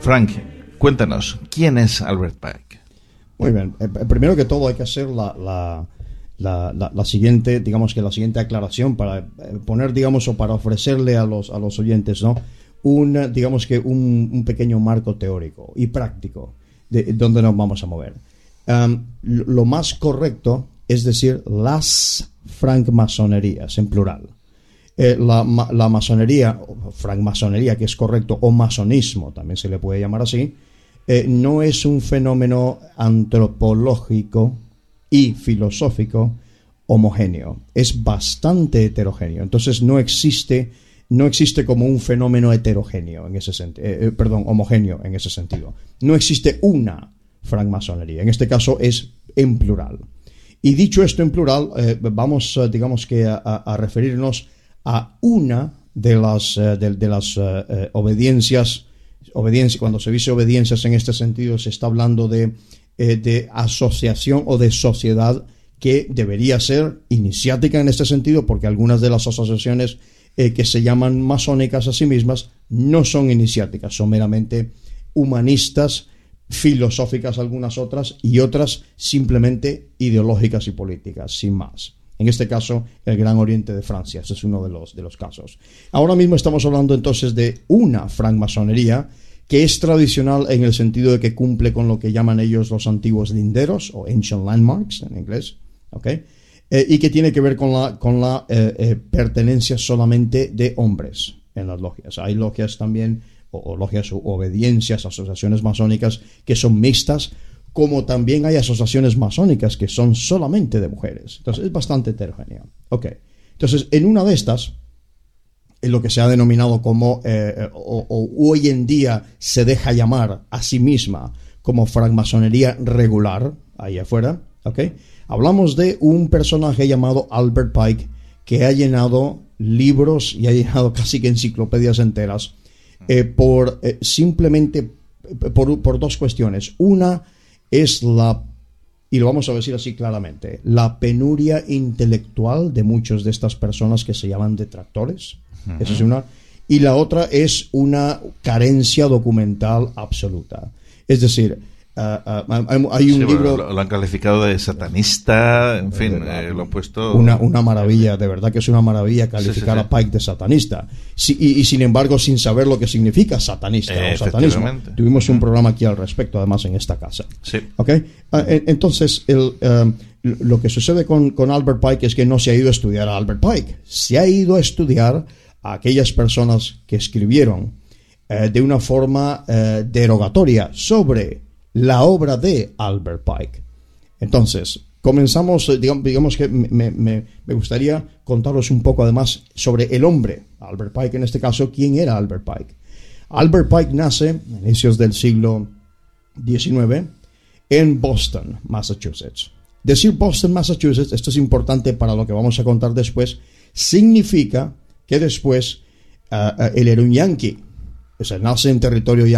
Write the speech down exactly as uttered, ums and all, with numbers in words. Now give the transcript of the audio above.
Frank, cuéntanos, ¿quién es Albert Pike? Muy bien, eh, primero que todo hay que hacer la, la, la, la, la siguiente, digamos que la siguiente aclaración para eh, poner, digamos, o para ofrecerle a los, a los oyentes, ¿no? Un, digamos que un, un pequeño marco teórico y práctico de donde nos vamos a mover. Um, lo más correcto es decir las francmasonerías en plural. Eh, la, la masonería, francmasonería, que es correcto, o masonismo, también se le puede llamar así, eh, no es un fenómeno antropológico y filosófico homogéneo, es bastante heterogéneo. Entonces no existe, no existe como un fenómeno heterogéneo en ese sentido, eh, perdón, homogéneo en ese sentido. No existe una francmasonería, en este caso es en plural. Y dicho esto en plural, eh, vamos, uh, digamos que a, a, a referirnos a una de las, uh, de, de las uh, uh, obediencias, obediencia, cuando se dice obediencias en este sentido, se está hablando de, eh, de asociación o de sociedad que debería ser iniciática en este sentido, porque algunas de las asociaciones eh, que se llaman masónicas a sí mismas no son iniciáticas, son meramente humanistas, filosóficas algunas otras, y otras simplemente ideológicas y políticas, sin más. En este caso, el Gran Oriente de Francia, ese es uno de los, de los casos. Ahora mismo estamos hablando entonces de una francmasonería que es tradicional en el sentido de que cumple con lo que llaman ellos los antiguos linderos, o ancient landmarks en inglés, ¿okay? eh, y que tiene que ver con la, con la eh, eh, pertenencia solamente de hombres en las logias. Hay logias también, o, o logias o obediencias, asociaciones masónicas que son mixtas, como también hay asociaciones masónicas que son solamente de mujeres. Entonces es bastante heterogéneo. Ok. Entonces, en una de estas, en lo que se ha denominado como, eh, o, o hoy en día se deja llamar a sí misma como francmasonería regular, ahí afuera, ok, hablamos de un personaje llamado Albert Pike que ha llenado libros y ha llenado casi que enciclopedias enteras eh, por eh, simplemente por, por dos cuestiones. Una es la, y lo vamos a decir así claramente, la penuria intelectual de muchas de estas personas que se llaman detractores. Uh-huh. Esa es una. Y la otra es una carencia documental absoluta. Es decir, uh, uh, hay un sí, libro... Bueno, lo, lo han calificado de satanista, en fin, eh, lo han puesto... Una, una maravilla, de verdad que es una maravilla calificar sí, sí, sí. a Pike de satanista. Sí, y, y sin embargo, sin saber lo que significa satanista eh, o satanismo. Tuvimos un programa aquí al respecto, además, en esta casa. Sí. ¿Okay? Uh, entonces, el, uh, lo que sucede con, con Albert Pike es que no se ha ido a estudiar a Albert Pike. Se ha ido a estudiar a aquellas personas que escribieron eh, de una forma eh, derogatoria sobre la obra de Albert Pike. Entonces, comenzamos, digamos, digamos que me, me, me gustaría contaros un poco además sobre el hombre, Albert Pike en este caso. ¿Quién era Albert Pike? Albert Pike nace a inicios del siglo diecinueve en Boston, Massachusetts. Decir Boston, Massachusetts, esto es importante para lo que vamos a contar después, significa que después uh, uh, él era un yankee, o sea, nace en territorio yankee.